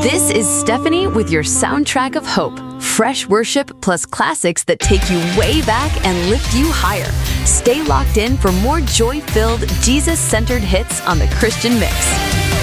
This is Stephanie with your soundtrack of hope. Fresh worship plus classics that take you way back and lift you higher. Stay locked in for more joy-filled, Jesus-centered hits on the Christian Mix.